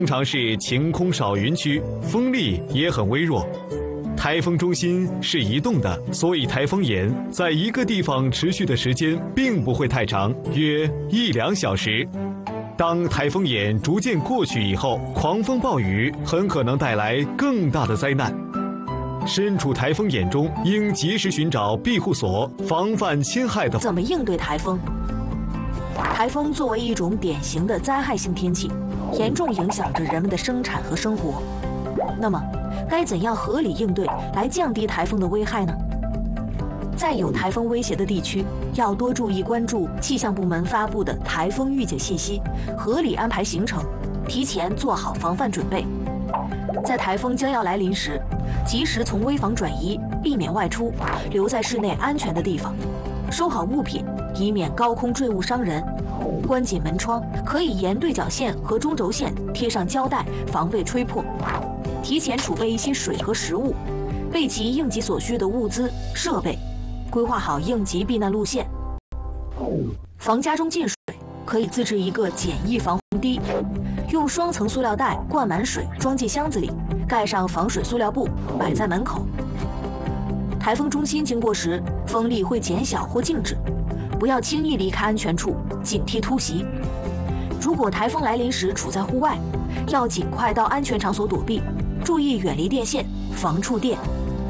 通常是晴空少云区，风力也很微弱。台风中心是移动的，所以台风眼在一个地方持续的时间并不会太长，约1-2小时。当台风眼逐渐过去以后，狂风暴雨很可能带来更大的灾难。身处台风眼中，应及时寻找庇护所，防范侵害的。 怎么应对台风？台风作为一种典型的灾害性天气，严重影响着人们的生产和生活。那么，该怎样合理应对来降低台风的危害呢？在有台风威胁的地区，要多注意关注气象部门发布的台风预警信息，合理安排行程，提前做好防范准备。在台风将要来临时，及时从危房转移，避免外出，留在室内安全的地方，收好物品，以免高空坠物伤人。关紧门窗，可以沿对角线和中轴线贴上胶带，防备吹破。提前储备一些水和食物，备齐应急所需的物资设备。规划好应急避难路线，防家中进水，可以自制一个简易防洪堤，用双层塑料袋灌满水，装进箱子里，盖上防水塑料布，摆在门口。台风中心经过时，风力会减小或静止，不要轻易离开安全处，警惕突袭。如果台风来临时处在户外，要尽快到安全场所躲避，注意远离电线，防触电。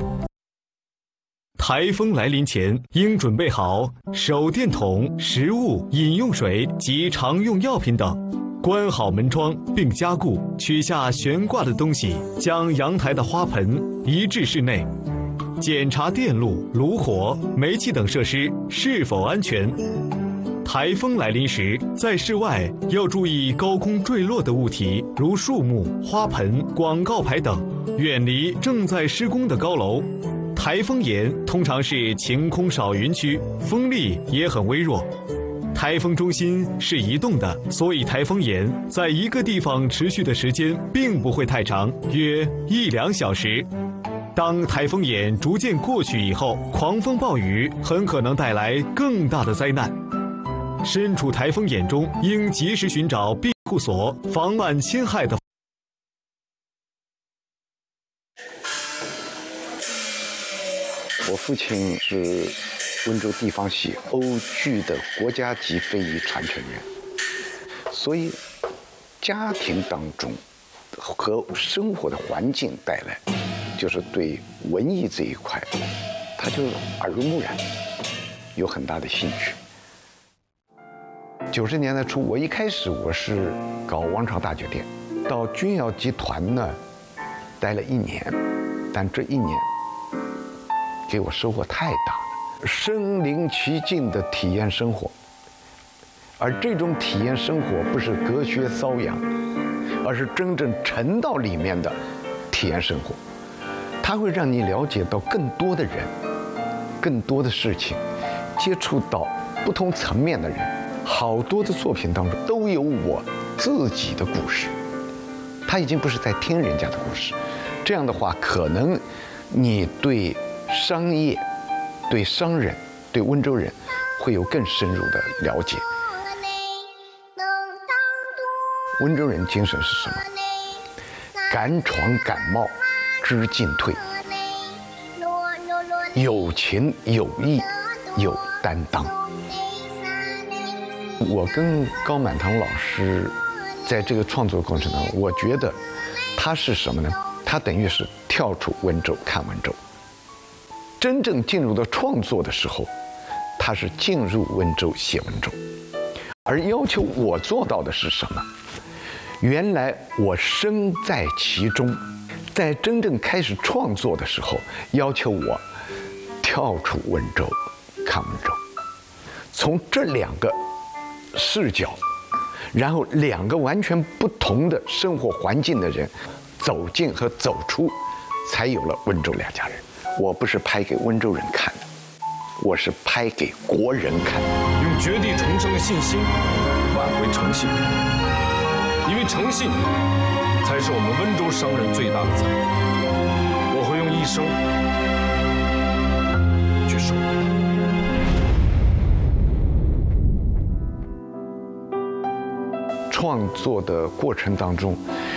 台风来临前，应准备好手电筒、食物、饮用水及常用药品等，关好门窗并加固，取下悬挂的东西，将阳台的花盆移至室内，检查电路、炉火、煤气等设施是否安全。台风来临时，在室外要注意高空坠落的物体，如树木、花盆、广告牌等，远离正在施工的高楼。台风眼通常是晴空少云区，风力也很微弱。台风中心是移动的，所以台风眼在一个地方持续的时间并不会太长，约1-2小时。当台风眼逐渐过去以后，狂风暴雨很可能带来更大的灾难。身处台风眼中，应及时寻找庇护所，防范侵害的。 我父亲是温州地方戏欧剧的国家级非遗传承人，所以家庭当中和生活的环境带来，就是对文艺这一块，他就耳濡目染，有很大的兴趣。90年代初，我一开始我是搞王朝大酒店，到钧窑集团呢待了1年，但这1年给我收获太大了，身临其境的体验生活。而这种体验生活不是隔靴搔痒，而是真正沉到里面的体验生活。它会让你了解到更多的人，更多的事情，接触到不同层面的人。好多的作品当中都有我自己的故事，它已经不是在听人家的故事。这样的话，可能你对商业、对商人、对温州人会有更深入的了解。温州人精神是什么？敢闯敢冒，知进退，有情有义，有担当。我跟高满堂老师在这个创作过程当中，我觉得他是什么呢？他等于是跳出温州看温州。真正进入到创作的时候，他是进入温州写温州。而要求我做到的是什么？原来我身在其中，在真正开始创作的时候，要求我跳出温州看温州。从这2个视角，然后2个完全不同的生活环境的人走进和走出，才有了温州2家人。我不是拍给温州人看的，我是拍给国人看的。 用绝地重生的信心挽回诚信，因为诚信才是我们温州商人最大的财富。我会用一生去守护。 创作的过程当中，